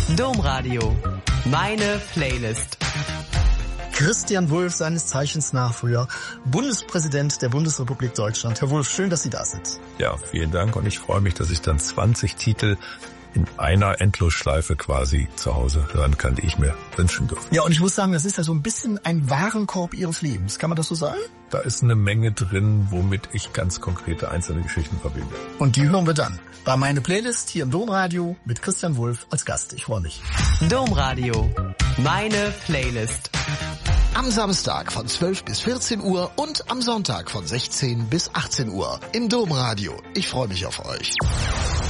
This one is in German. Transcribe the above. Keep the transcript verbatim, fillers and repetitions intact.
Domradio. Meine Playlist. Christian Wulff, seines Zeichens Nachfolger, Bundespräsident der Bundesrepublik Deutschland. Herr Wulff, schön, dass Sie da sind. Ja, vielen Dank und ich freue mich, dass ich dann zwanzig Titel in einer Endlosschleife quasi zu Hause hören kann, die ich mir wünschen durfte. Ja, und ich muss sagen, das ist ja so ein bisschen ein Warenkorb Ihres Lebens. Kann man das so sagen? Da ist eine Menge drin, womit ich ganz konkrete einzelne Geschichten verbinde. Und die hören wir dann bei Meine Playlist hier im Domradio mit Christian Wulff als Gast. Ich freue mich. Domradio. Meine Playlist. Am Samstag von zwölf bis vierzehn Uhr und am Sonntag von sechzehn bis achtzehn Uhr im Domradio. Ich freue mich auf euch.